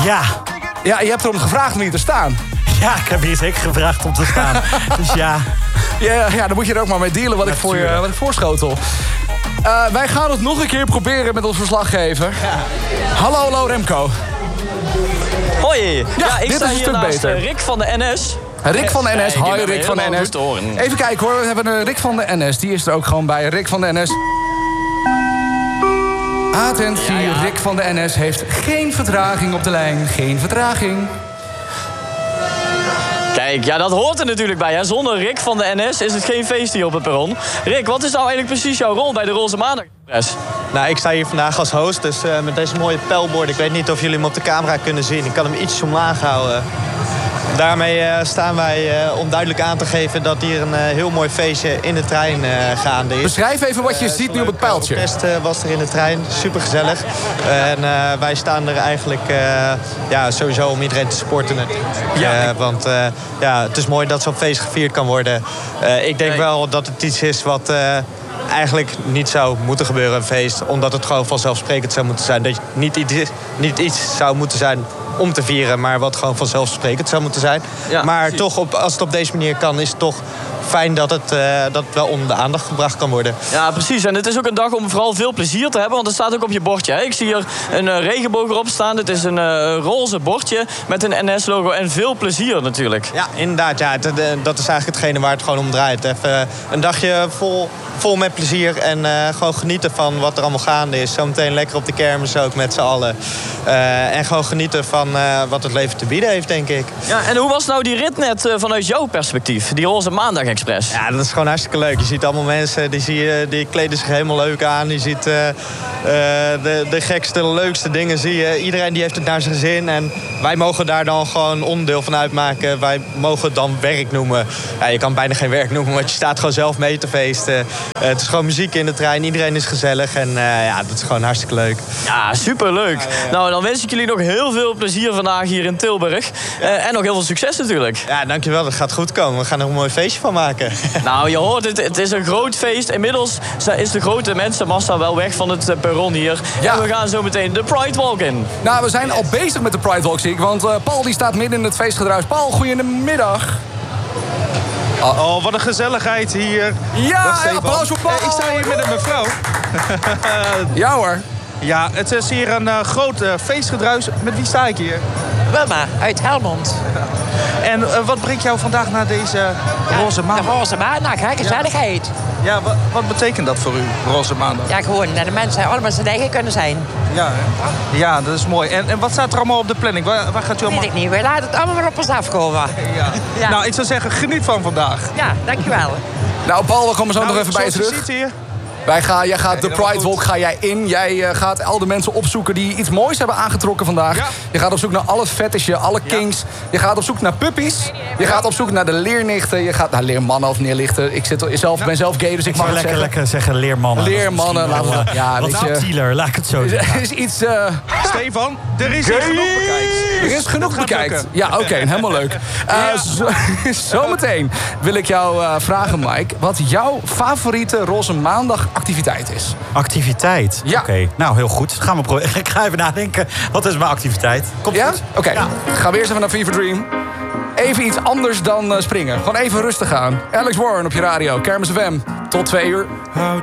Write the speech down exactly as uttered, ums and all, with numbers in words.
Ja. Ja, je hebt erom gevraagd om hier te staan. Ja, ik heb hier zeker gevraagd om te staan. Dus ja. Ja, ja, dan moet je er ook maar mee dealen wat, ik, voor je, wat ik voorschotel. Uh, wij gaan het nog een keer proberen met ons verslaggever. Ja. Hallo, hallo Remco. Hoi. Ja, ja ik dit sta is een hier stuk naast beter. Rick van de N S. Rick van de N S, hey, hoi Rick van de N S. Even kijken hoor, we hebben een Rick van de N S. Die is er ook gewoon bij. Rick van de N S. Attentie, ja, ja. Rick van de N S heeft geen vertraging op de lijn. Geen vertraging. Kijk, ja, dat hoort er natuurlijk bij. Hè. Zonder Rick van de N S is het geen feest hier op het perron. Rick, wat is nou eigenlijk precies jouw rol bij de Roze Maandag Express? Nou, ik sta hier vandaag als host, dus uh, met deze mooie pijlbord. Ik weet niet of jullie hem op de camera kunnen zien. Ik kan hem iets omlaag houden. Daarmee uh, staan wij uh, om duidelijk aan te geven dat hier een uh, heel mooi feestje in de trein uh, gaande is. Beschrijf even wat je uh, ziet nu op het pijltje. Het uh, was er in de trein, super gezellig. Uh, en uh, wij staan er eigenlijk uh, ja, sowieso om iedereen te supporten natuurlijk. Ja. Uh, want uh, ja, het is mooi dat zo'n feest gevierd kan worden. Uh, ik denk nee. wel dat het iets is wat uh, eigenlijk niet zou moeten gebeuren, een feest. Omdat het gewoon vanzelfsprekend zou moeten zijn. Dat je niet iets, niet iets zou moeten zijn om te vieren, maar wat gewoon vanzelfsprekend zou moeten zijn. Ja, maar precies. toch, op, als het op deze manier kan, is het toch fijn dat het, uh, dat het wel onder de aandacht gebracht kan worden. Ja, precies. En het is ook een dag om vooral veel plezier te hebben, want het staat ook op je bordje. Hè? Ik zie hier een uh, regenboog erop staan. Het is een uh, roze bordje met een N S-logo en veel plezier natuurlijk. Ja, inderdaad. Ja, het, dat is eigenlijk hetgene waar het gewoon om draait. Even een dagje vol, vol met plezier en uh, gewoon genieten van wat er allemaal gaande is. Zometeen lekker op de kermis ook met z'n allen. Uh, en gewoon genieten van uh, wat het leven te bieden heeft, denk ik. Ja, en hoe was nou die rit net uh, vanuit jouw perspectief? Die Roze Maandag Express. Ja, dat is gewoon hartstikke leuk. Je ziet allemaal mensen, die, zie je, die kleden zich helemaal leuk aan. Je ziet uh, uh, de, de gekste, leukste dingen zie je. Iedereen die heeft het naar zijn zin. En wij mogen daar dan gewoon onderdeel van uitmaken. Wij mogen het dan werk noemen. Ja, je kan bijna geen werk noemen, want je staat gewoon zelf mee te feesten. Uh, het is gewoon muziek in de trein. Iedereen is gezellig. En uh, ja, dat is gewoon hartstikke leuk. Ja, superleuk. Ja, ja. Nou, dan wens ik jullie nog heel veel plezier vandaag hier in Tilburg. Ja. Uh, en nog heel veel succes natuurlijk. Ja, dankjewel. Dat gaat goed komen. We gaan er een mooi feestje van maken. Nou, je hoort het. Het is een groot feest. Inmiddels is de grote mensenmassa wel weg van het perron hier. Ja. En we gaan zo meteen de Pride Walk in. Nou, we zijn al bezig met de Pride Walk, zie ik. Want uh, Paul die staat midden in het feestgedruis. Paul, goedemiddag. Oh, wat een gezelligheid hier. Ja, applaus voor Paul. Ik sta hier met een mevrouw. Ja hoor. Ja, het is hier een uh, groot uh, feestgedruis. Met wie sta ik hier? Wilma, uit Helmond. En uh, wat brengt jou vandaag naar deze uh, Roze Maandag? De Roze Maandag, hè? Gezelligheid. Ja, ja wat, wat betekent dat voor u, Roze Maandag? Ja, gewoon dat de mensen allemaal zijn eigen kunnen zijn. Ja, hè? Ja, dat is mooi. En, en wat staat er allemaal op de planning? Waar, waar gaat u allemaal... Weet ik niet, we laten het allemaal maar op ons afkomen. Ja. Ja. Nou, ik zou zeggen, geniet van vandaag. Ja, dankjewel. Nou, Paul, we komen zo nou, nog even bij je terug. Je ziet hier. Wij gaan, jij gaat de Pride Walk ga jij in. Jij uh, gaat al de mensen opzoeken die iets moois hebben aangetrokken vandaag. Ja. Je gaat op zoek naar alle fetishen, alle kinks. Ja. Je gaat op zoek naar puppies. Je gaat op zoek naar de leernichten. Je gaat naar nou, leermannen of neerlichten. Ik zit zelf, ja. ben zelf gay, dus ik, ik mag het lekker, zeggen. lekker zeggen leermannen. Leermannen. Laten we, ja, wat subtieler, laat ik het zo zeggen. Er is iets... Uh... Stefan, er is hier genoeg bekijkt. Er is genoeg bekijkt. Ja, oké, okay, helemaal leuk. Uh, ja. zo, Zometeen wil ik jou uh, vragen, Mike, wat jouw favoriete Roze Maandag activiteit is. Activiteit? Ja. Oké, okay. Nou heel goed. Gaan we proberen. Ik ga even nadenken. Wat is mijn activiteit? Komt ja? goed? Oké, okay. ja. Gaan we eerst even naar Fever Dream. Even iets anders dan uh, springen. Gewoon even rustig aan. Alex Warren op je radio. Kermis F M. Tot twee uur. How